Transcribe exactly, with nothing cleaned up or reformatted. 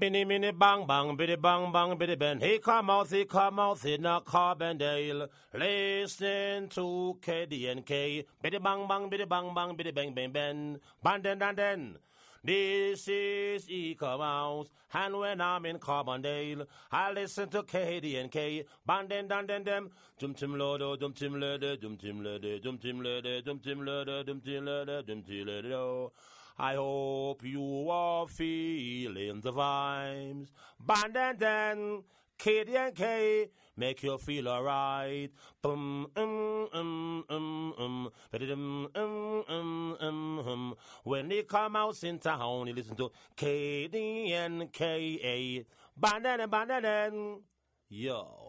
Binny minny bang bang, biddy bang bang, biddy ben. He come out, he come out in a Carbondale. Listen to K D N K. Biddy bang bang, biddy bang bang, biddy bang bang ben. Banden dan den. This is E come out, and when I'm in Carbondale, I listen to K D N K. Banden dan den dem. Dum tim lodo, dum tim lede, dum tim lede, dum tim lede, dum tim lede, dum tim lede, dum tim lede. I hope you are feeling the vibes. Band and then K D and K make you feel alright. Bum um um um um um um um um um. When they come out in town, you listen to K D and K. Band and band and yo.